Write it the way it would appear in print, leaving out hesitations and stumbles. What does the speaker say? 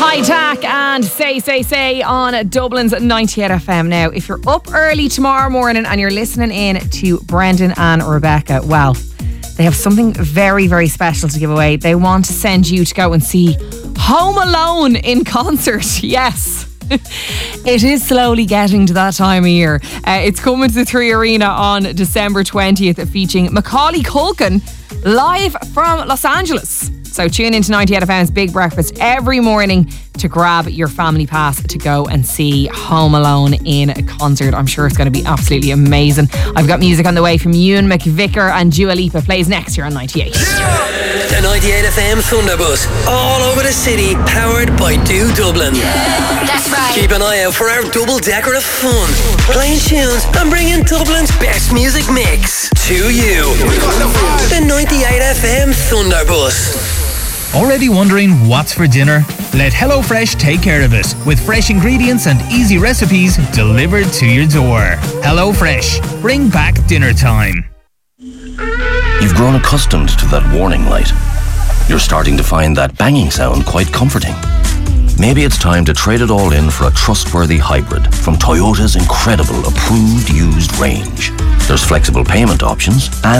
High Tack and Say on Dublin's 98 FM. Now, if you're up early tomorrow morning and you're listening in to Brendan and Rebecca, well, they have something very, very special to give away. They want to send you to go and see Home Alone in concert. Yes. It is slowly getting to that time of year. It's coming to the 3 Arena on December 20th, featuring Macaulay Culkin live from Los Angeles. So tune into 98 FM's Big Breakfast every morning to grab your family pass to go and see Home Alone in a concert. I'm sure it's going to be absolutely amazing. I've got music on the way from Ewan McVicker, and Dua Lipa plays next year on 98. The 98 FM Thunderbus, all over the city, powered by Do Dublin. That's right. Keep an eye out for our double-decker of fun, playing tunes and bringing Dublin's best music mix to you. The 98 FM Thunderbus. Already wondering what's for dinner? Let HelloFresh take care of it with fresh ingredients and easy recipes delivered to your door. HelloFresh, bring back dinner time. You've grown accustomed to that warning light. You're starting to find that banging sound quite comforting. Maybe it's time to trade it all in for a trustworthy hybrid from Toyota's incredible approved used range. There's flexible payment options and